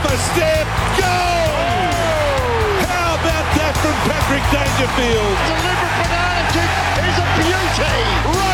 step, goal! How about that from Patrick Dangerfield? Deliberate banana kick is a beauty!